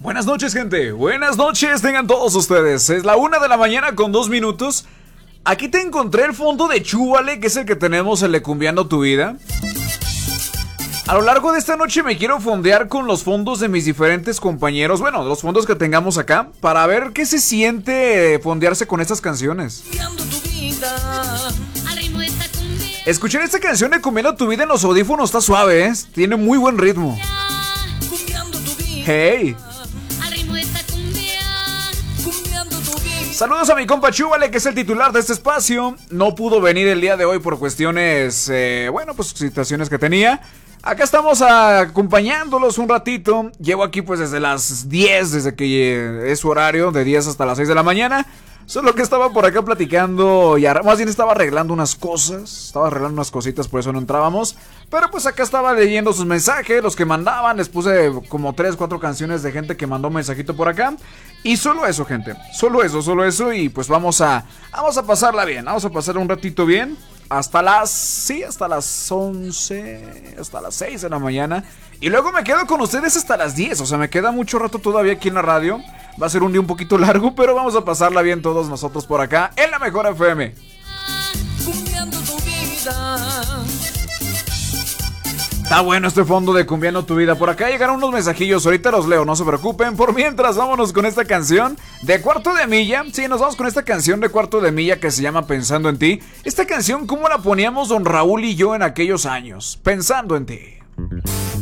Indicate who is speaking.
Speaker 1: Buenas noches, gente. Buenas noches, tengan todos ustedes. Es la 1 de la mañana con 2 minutos. Aquí te encontré el fondo de Chúbale, que es el que tenemos en Lecumbiando tu Vida. A lo largo de esta noche me quiero fondear con los fondos de mis diferentes compañeros. Bueno, los fondos que tengamos acá, para ver qué se siente fondearse con estas canciones. Escuchar esta canción de Cumbiando tu Vida en los audífonos está suave, ¿eh? Tiene muy buen ritmo. Hey. Saludos a mi compa Chúbale, que es el titular de este espacio. No pudo venir el día de hoy por cuestiones, pues situaciones que tenía. Acá estamos acompañándolos un ratito. Llevo aquí pues desde las 10, desde que es su horario, de 10 hasta las 6 de la mañana. Solo que estaba por acá platicando, y más bien estaba arreglando unas cosas. Estaba arreglando unas cositas, por eso no entrábamos. Pero pues acá estaba leyendo sus mensajes, los que mandaban. Les puse como 3, 4 canciones de gente que mandó un mensajito por acá. Y solo eso, gente, solo eso. Y pues vamos a pasarla bien, vamos a pasar un ratito bien. Hasta las 11, hasta las 6 de la mañana. Y luego me quedo con ustedes hasta las 10. O sea, me queda mucho rato todavía aquí en la radio. Va a ser un día un poquito largo, pero vamos a pasarla bien todos nosotros por acá en la Mejor FM. Está bueno este fondo de Cumbiando tu Vida. Por acá llegaron unos mensajillos, ahorita los leo, no se preocupen. Por mientras, vámonos con esta canción de Cuarto de Milla. Sí, nos vamos con esta canción de Cuarto de Milla que se llama Pensando en ti. Esta canción, ¿cómo la poníamos don Raúl y yo en aquellos años? Pensando en ti.